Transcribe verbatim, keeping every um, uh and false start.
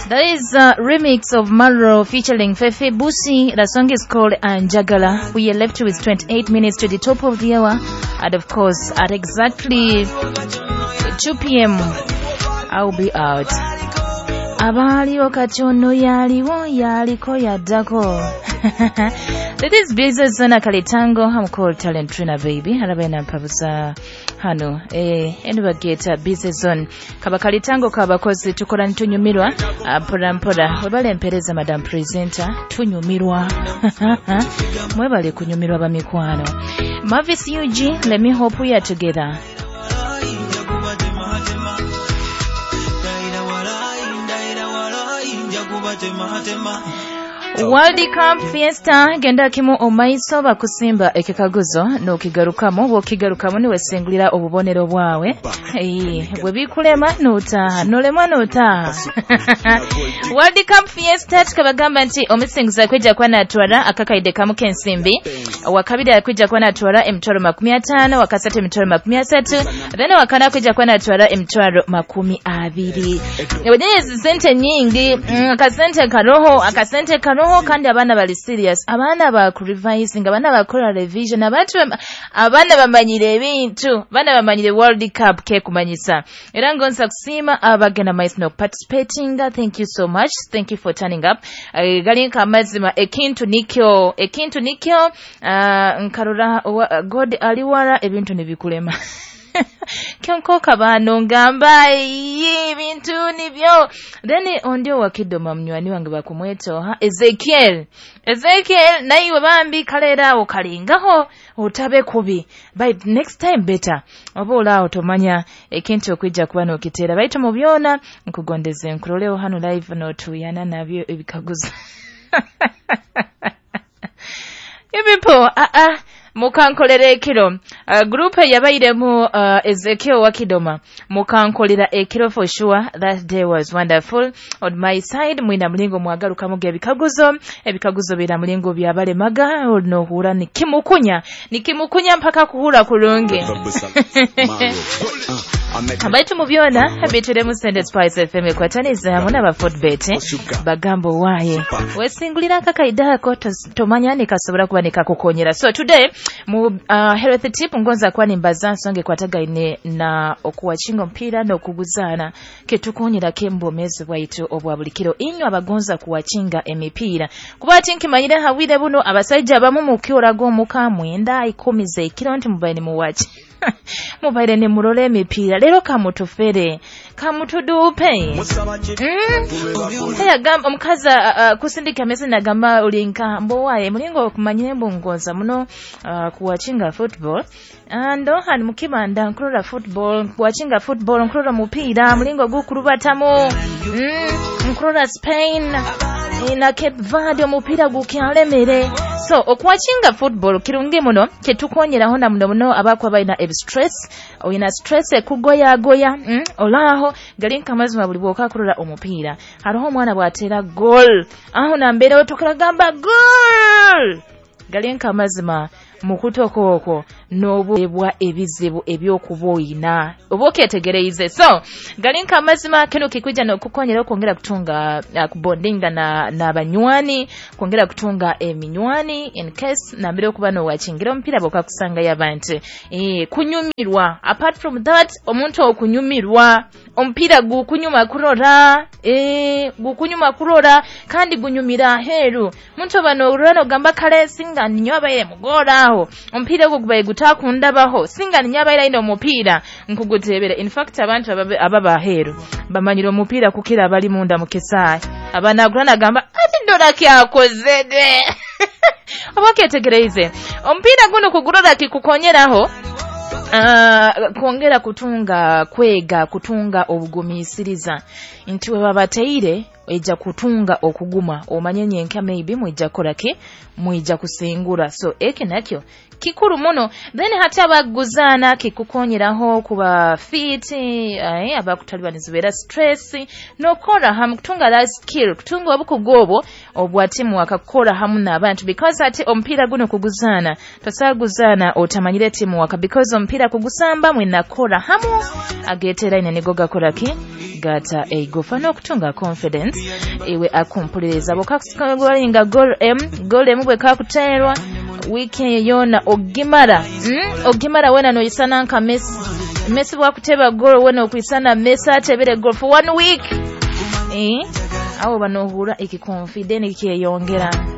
That is a remix of Malro featuring Fefe Busi. The song is called Anjagala. We are left with twenty-eight minutes to the top of the hour. And of course, at exactly two p.m, I'll be out. Abali okachono yaliwo yaliko yaddako. That is business zona Kalitango. I'm called Talent Trina Baby. Harabena Pavusa hano. Eh, enwa geta business zone. Kaba Kalitango kaba kozi tukola ntunyumirwa. Mpora mpora. Webale mpereza Madam Presenter. Tunyumirwa. Mwebale kunyumirwa bamikwano. Mavis U G, let me hope we are together. World Cup Fiesta genda kimu omaiso bakusimba ekikaguzo no kigarukamo bo kigarukamo ni wesengulira obubonero bwawe eh bwe bikulema nota nolema nota World Cup Fiesta tukabagamba nti omusingiza kweja kwa natwara akakaide kamu kensimbi wakabida kweja kwa natwara emitwaro makumi atano wakasate emitwaro makumi asatu then wakana kweja kwa natwara emitwaro makumi abiri ebonyezi sente nyingi akasente karoho akasente karoho kandi abana bali serious abana ba revising abana bakora revision abantu abana bamanyire ebintu abana bamanyire World Cup ke kumanyisa era ngonsa kusima abagena mice no participating. Thank you so much, thank you for turning up. uh, galinka amazima ekintu nikyo ekintu nikyo uh, nkarura uh, God aliwara ebintu nibikulema Kionko kabano ngamba ibintu nibyo then ondio wakidoma mnywani wange bakumweto ha Ezekiel Ezekiel naiwe bambi kalera okalingaho utabe kubi by next time better obola otomanya ekintu okwijja kuba nokitera baito mubyona nkugondeze nkuloleo hano live no tuyana nabyo ebikaguza ibipo a a mukankolera ekiro uh, group yabaire mu uh, Ezekiel wakidoma mukankolera ekiro for sure. That day was wonderful. On my side mwina mlingo mwagaruka muge ebikaguzo ebikaguzo bira mlingo byabale maga no hura ni kimukunya ni kimukunya mpaka kuhura kulunge abaitu mubyona habiture mu Sunday Spice F M kwataniza muna ba Footbet bagambo waye wesingulira kakaida ko tomanya ni kasobora kuba nikakukonyera. So today mu uh, health tip ngonza kwa nimbaza songe kwataga ine na okuwachinga mpira no kuguzana ketukonyera kembo mezi waitu obwabulikiro inyo abagonza kuwachinga emipira kubati nkimanyire hawide buno abasajja abamu mukyora go mukamwenda ikomize ikironti mubaini muwachi mubaire ne murole emipira lero kamutufere kamutudupe mm? Hey gamba omukaza uh, kusindika mezi nagamba ulinka mbo waye mulingo kumanyire mbongoza muno uh, kuwachinga football ando hani mukibanda nkurora football kuwachinga football nkurora mupira mulingo gukurubatamu mm, nkurora Spain na Cape Verde omupira gukyalemere. So okuwachinga football kirungi muno ketukonyera honda muno muno abakwa baina ev stress oyina stress ekugoya goya mm, olaho galinka mazima buli bwoka kurura omupira hariho mwana bwatera goal aho na mbere otokera gamba goal galinka mazima mukutokoko nobwebwa ebizibu ebyokuboyina oboketegereize. So galinka mazima keno kikuja no kukonyera okongera kutunga uh, kubondinga na na banywani kongera kutunga eminywani in case na mbere okuba no wachingira mpira boka kusanga yabantu eh kunyumirwa. Apart from that omuntu okunyumirwa ompira gukunyuma kurora eh gukunyuma kurora kandi gunyumira heru muntu bano urano gamba kale singa nyoba ye mugora aho ompira go kubaye gutakunda baho singa nyabaira ino mupira nkugutebera. In fact abantu ababa heru bamanyiro mupira kukira bali munda mukesai abana gurana gamba ati ndora kyakozede abaketegereize ompira guno kugurora kikukonyeraho Uh, kuongera kutunga kwega kutunga obugumisiriza intiwe babateire eja kutunga okuguma omanyenye nka maybe mwijja korake mwijja kusingura. So eke nakyo kikuru muno then hata baguzana kikukonyeraho kuba fit eh abakutalibaniza stress no kora ham kutunga that skill kutunga obukugobo obwatimu akakora hamu nabantu because ati ompira guno kuguzana tasaguzana otamanyire timu waka because ompira omupira kugusamba mwe nakola hamu agetera ine nigo gakolaki gata eigofa n'okutunga confidence iwe akumpuliriza bokakusinga goal m goal m bwe kakuterwa weekend yona ogimara mm? ogimara wena no isana nka Messi Messi bwakuteba goal wena okwisana Messi atebere goal for one week eh awo banohura iki confidence ikiyongera